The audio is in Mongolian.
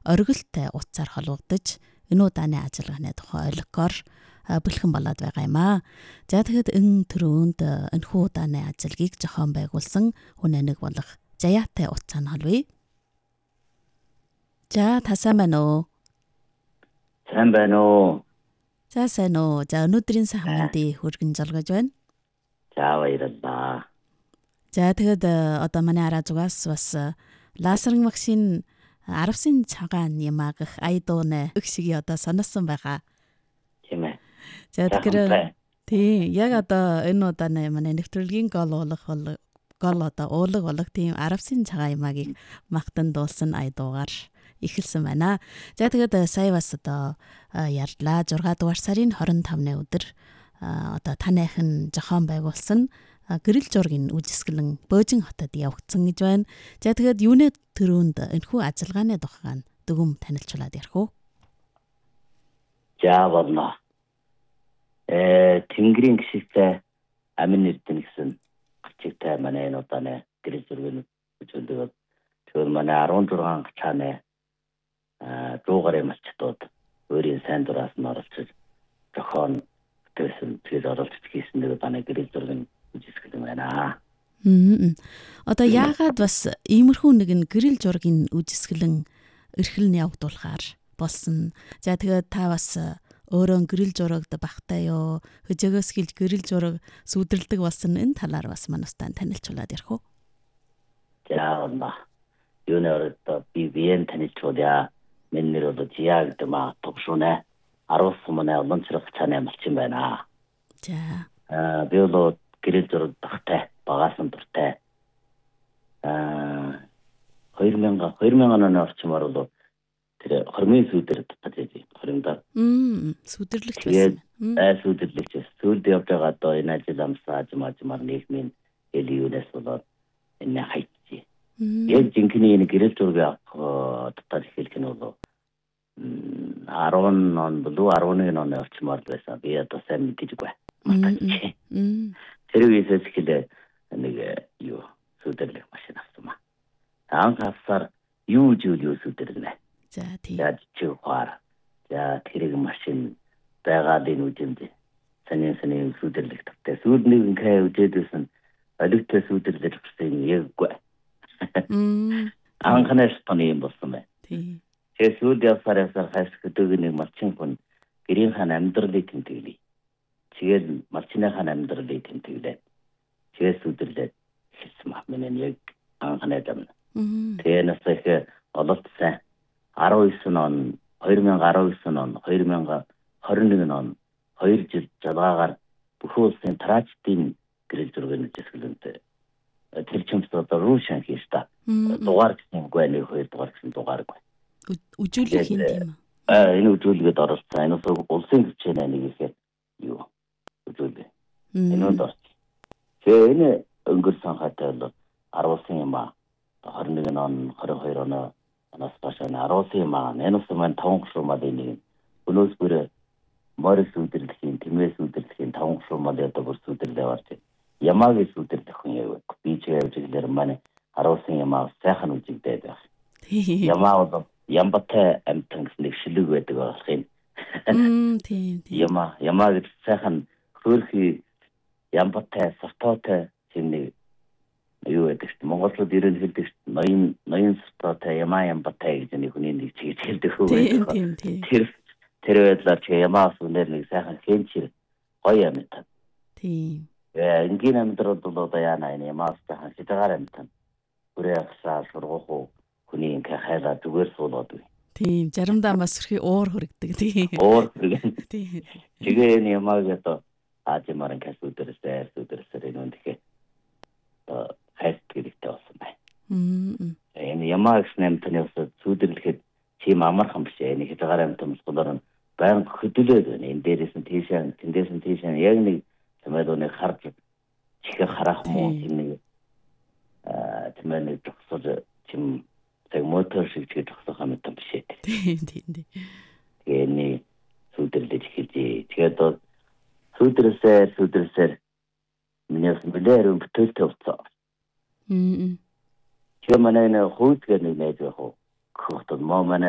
оргилтой утсаар холбогдож энэ удааны ажиллагааны тухай ойлгохоор бэлхэн болоод байгаа юм аа. За тэгэхэд энэ төрөнд энэхүү удааны ажиллагийг зохион байгуулсан хүн нэг болох Заяатай утсаа нь холбоё. За та сайн байна уу? Сайн байна уу? За сайн уу. За өнөөдрийн сайн мэндийг хүргэн залгаж байна. За баярлалаа. За тэгэхэд одоо манай араа зүгээс бас лазерын вакцины 10-ын цагаан ямаагах айдуунэ өгшиг одоо санасан байгаа. Тийм ээ. За тэгэхээр тийм яг одоо энэ удааны манай нэвтрүүлгийн гол одоо уулаг болох тийм 10-ын цагаан ямаагийг магтан дуулсан айдуугаар эхэлсэн байна. За тэгээд сая бас одоо ярьлаа 6 дугаар сарын 25-ны өдөр одоо таныхын зохион байгуулсан гэрэл зургийн үйлчилэн Бөөжин хотод явагдсан гэж байна. За тэгээд юунэ төрөнд энэхүү ажиллагааны тухайн дүгм танилцуулаад ярих уу? За болно. Тэнгэрийн гişгтэй амин эрдэнэ гэсэн гэрчигтэй манай энэ удааны гэрэл зургийн үйлчилдэг тэр манай 16 гачааны дуугарын малчтууд өөрийн сайн дураас нь оролцож зохион бүтээсэн тэр оролцож хийсэн нэг удааны гэрэл зургийн үйлчилдэг байна. Одоо яагаад бас иймэрхүү нэгэн гэрэл зургийн үйлчилэн эрхлэн явагдуулахаар болсон. За тэгээд та бас өөрөө гэрэл зурагд багтай юу? Хөжөөгөөс хилж гэрэл зураг сүдрэлдэг болсон энэ талаар бас манайстаа танилцуулаад ярих уу? За оноо. Юунаар би биеэн танилцуулъя. Миний нэр бол Жиа гэдэг маа тогшуунэ. 10 сумны олонцрох цааны малчин байна. За. Би бол гэрэл зураг багтай, багаасан дуртай. 2000 оны орчмоор бол тэр хормын сүдэр татаж байв. Хоримдаа. Сүдэрлэгч байсан. Сүдэрлэгч. Сүлд явж байгаа одоо энэ ажил амсаа жимаар нийгмийн элиюнес болоод энэ хайцгий. Яг жинхэнэ энэ гэрэл зургийг татаж хэлэх нь бол 10 он болов 11 оны орчмоор байсан. Би одоо сайн мэдчихгүй. Тэр үеэс эхлээ нэг юу сүдэрлэх машин авсан маа. Анх авсаар юу сүдэрлэнэ. За тийм. За чигвар. За тэрэг машин байгаад энэ үдэмд санийн сүдэрлэх тавтай. Сүднийг ингээ үдээдсэн олигтой сүдэрлэх гэсэн яггүй. Анхнаас тоны юм болсон бай. Тийм. Тэр сүд явсаар хас хөдөг нэг малчин хүн гэрийн хаан амьдралыг тэмдэглэе. Тэгээд малчныхаа амьдралыг тэмдэглээ. Тэгээд сүдэрлээд хэлсэн маа минь яг анхнаас юм. Тэгээд насаа ололт сайн 19 он 2019 он 2021 он 2 жил жалгаагаар бүх улсын траачдын гэрэл зургийн үйлчилгэлэнтэй тэр чимс одоо рушан хийж та дугаар гэсэн үгүй нэг 2 дугаар гэсэн дугааргүй үжүүлэх юм тийм үү? Энэ үжүүлгээд оролцсон. Энэ улсын хэмжээний нэг ихээр юу үжүүлээ. Энэ нь дорч. Тэгээ энэ өнгөрсөн хатаа бол 10 юм аа 21 он 22 он анаас башаа 10 юм аа энэ сумын 5 гушуумад нэг өнөөс бүр морис үдэрлэхийн тэмээс үдэрлэхийн 5 гушуумад одоо бүр үдэрлээ орж ямаагийн үдэрлэх хүн яв. Би ч явж ирлэр манай 10 юм аа сайхан үжигдээд байх. Ямаа бол Ямбатай амтан гэсэн нэг шилэг байдаг болох юм. Тийм. Ямаа гэж сайхан хөөрхий Ямбатай сортоотой тийм нэг юу гэдэг чинь Монголчууд ерөн хэлдэг чинь ноён сортоотой Ямбатай гэж нэг хүний нэг чиг хэлдэг хөө. Тийм. Тэр байдлаар чи Ямаас үнээр нэг сайхан хэнчир гоё амтан. Тийм. Энгийн амьдрал бол одоо яана энэ Ямаас сайхан хитгаар амтан. Бүрээ хасаа сургах хүний ингээ хайраа зүгээр суулгаад бай. Тийм, заримдаа бас хэрхий уур хүрэгдэг тийм. Уур хүрэг. Тийм. Тэгээ энэ ямааг одоо аажмаар ингээ сүдэрсээр энэ үндэхээ хайрт хэрэгтэй болсон байна. Энэ ямаа гэсэн амтны ус сүдэрлэхэд чим амархан биш. Энэ хязгаар амтны болохоор байнга хөдөлөөд байна. Энэ дээрээс нь тийшээ, тэндээс нь тийшээ яг нэг тэмээдүүний харж чихэр харах муу тийм нэг тэмээний зогсож чим тэг мотор шиг ч зогсох юм том биш. Тийм. Тэгээ нэг сүдэрлэж хэлжээ. Тэгээд сүдэрсээр миний мэдээр бүтээлтэй болсон. Тэгээ манай хөөдгөр нэг найз байх уу. Хөөд манай